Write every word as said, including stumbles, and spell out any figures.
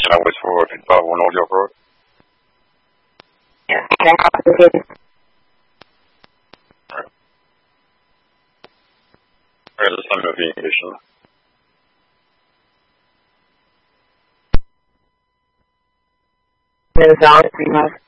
känna voice for feedback on audio pro. Yeah, can I have the Alright. Alright, let's start moving English. There's always